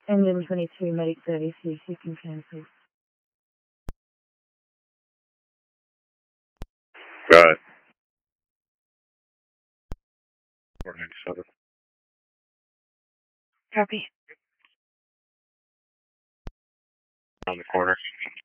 Engine 23, Medic 30, CC confirmed, please. Got it. 497. Copy. On the corner.